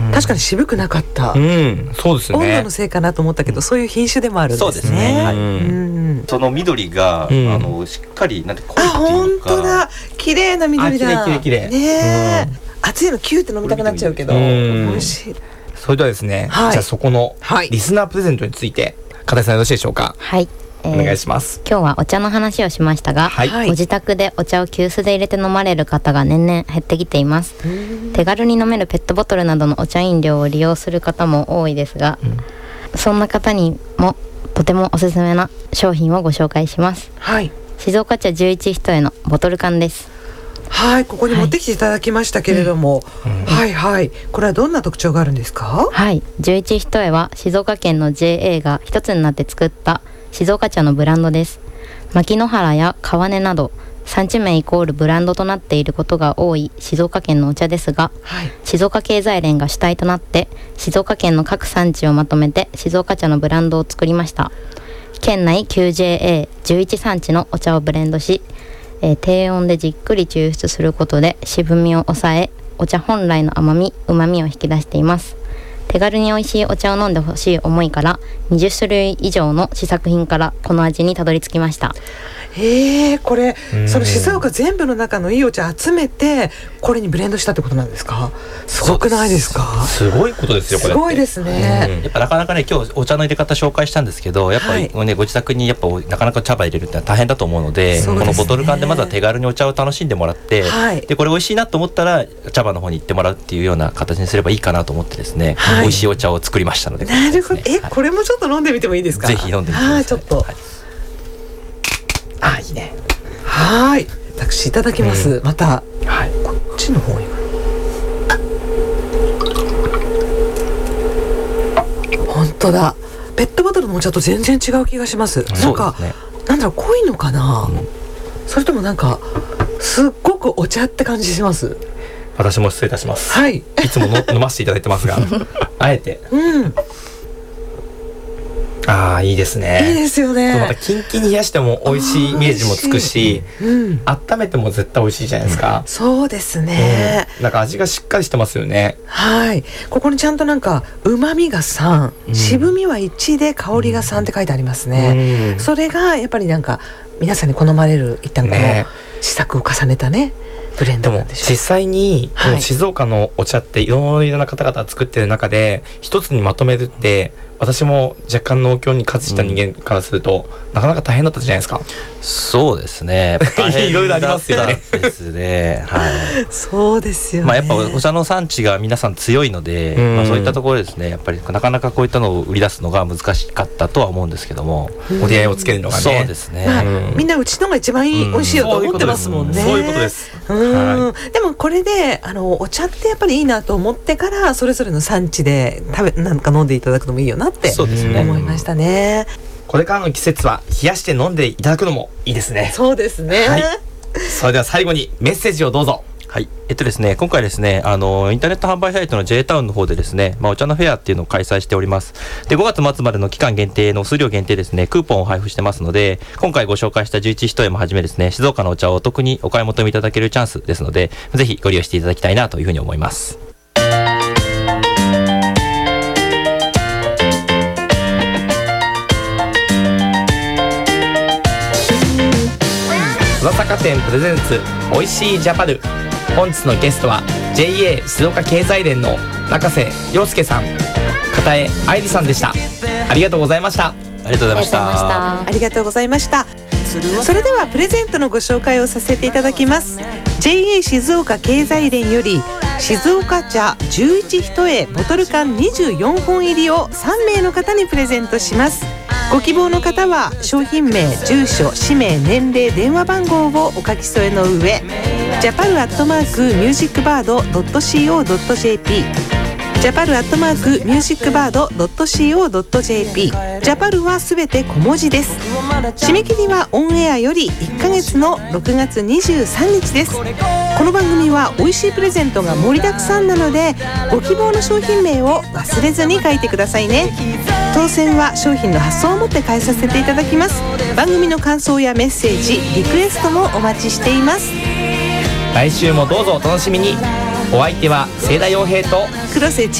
確かに渋くなかった、 そうですね。 温度のせいかなと思ったけど、そういう品種でもあるんですね。 そうですね、その緑が、しっかりなんて濃いっていうか、 本当だ、綺麗な緑だ。 綺麗ね、熱いのキューって飲みたくなっちゃうけど、美味しい。 それではですね、じゃあそこのリスナープレゼントについて片井さんよろしいでしょうか。 はい、 お願いします。 今日はお茶の話をしましたが、ご自宅でお茶を急須で入れて飲まれる方が年々減ってきています。手軽に飲めるペットボトルなどのお茶飲料を利用する方も多いですが、そんな方にもとてもおすすめな商品をご紹介します。静岡茶11一重のボトル缶です。 ここに持ってきていただきましたけれども、これはどんな特徴があるんですか。 11一重は静岡県の JA が一つになって作った静岡茶のブランドです。牧之原や川根など産地名イコールブランドとなっていることが多い静岡県のお茶ですが、静岡経済連が主体となって静岡県の各産地をまとめて静岡茶のブランドを作りました。県内 9JA11 産地のお茶をブレンドし、低温でじっくり抽出することで渋みを抑え、お茶本来の甘み、旨みを引き出しています。手軽に美味しいお茶を飲んでほしい思いから20種類以上の試作品からこの味にたどり着きました。 これその静岡全部の中のいいお茶集めてこれにブレンドしたってことなんですか。すごくないですか。 すごいことですよこれ。 すごいですね。 やっぱなかなかね、今日お茶の入れ方紹介したんですけど、やっぱりね、ご自宅にやっぱなかなか茶葉入れるってのは大変だと思うので、このボトル缶でまずは手軽にお茶を楽しんでもらって、でこれ美味しいなと思ったら茶葉の方に行ってもらうっていうような形にすればいいかなと思ってですね、美味しいお茶を作りましたので。 なるほど。これもちょっと飲んでみてもいいですか。 ぜひ飲んでみてください。 ちょっと、 いいね。 私いただきます。また、こっちの方に。本当だ。ペットボトルのお茶と全然違う気がします。なんか、なんだろう、濃いのかな。それともなんかすっごくお茶って感じします。 私も失礼いたします。いつも飲ませていただいてますが、あえて。いいですね。 いいですよね。 またキンキンに冷やしても美味しいイメージもつくし、温めても絶対美味しいじゃないですか。 そうですね。 なんか味がしっかりしてますよね。 ここにちゃんとなんか旨味が3、渋みは1で香りが3って書いてありますね。それがやっぱりなんか皆さんに好まれる一旦この試作を重ねたね。ブレンドなんでしょう。 でも実際にこの静岡のお茶っていろいろな方々が作ってる中で一つにまとめるって、私も若干農協に活した人間からすると、なかなか大変だったじゃないですか。 そうですね。 いろいろありますよね。 ですね。 そうですよね。 やっぱお茶の産地が皆さん強いので、そういったところですね。やっぱりなかなかこういったのを売り出すのが難しかったとは思うんですけども、 折り合いをつけるのがね。 そうですね。 みんなうちのが一番美味しいよと思ってますもんね。 そういうことです。 でもこれでお茶ってやっぱりいいなと思ってからそれぞれの産地でなんか飲んでいただくのもいいよなって思いましたね。 これからの季節は冷やして飲んでいただくのもいいですね。 そうですね。 それでは最後にメッセージをどうぞ。 ですね、今回ですね、インターネット販売サイトの J タウンの方でですね、お茶のフェアっていうのを開催しております。で、5月末までの期間限定の数量限定ですね、クーポンを配布してますので、今回ご紹介した11一重もはじめですね、静岡のお茶をお得にお買い求めいただけるチャンスですので、ぜひご利用していただきたいなというふうに思います。 小坂店プレゼンツおいしいジャパル。本日のゲストは JA 静岡経済連の中瀬陽介さん、片江愛理さんでした。ありがとうございました。 ありがとうございました。 ありがとうございました。それではプレゼントのご紹介をさせていただきます。 JA 静岡経済連より静岡茶11一重ボトル缶24本入りを3名の方にプレゼントします。ご希望の方は商品名、住所、氏名、年齢、電話番号をお書き添えの上、japaru@musicbird.co.jp japaru@musicbird.co.jp ジャパルはすべて小文字です。締め切りはオンエアより1ヶ月の6月23日です。この番組は美味しいプレゼントが盛りだくさんなので、ご希望の商品名を忘れずに書いてくださいね。当選は商品の発送をもって返させていただきます。番組の感想やメッセージ、リクエストもお待ちしています。 来週もどうぞお楽しみに。お相手は清田洋平と黒瀬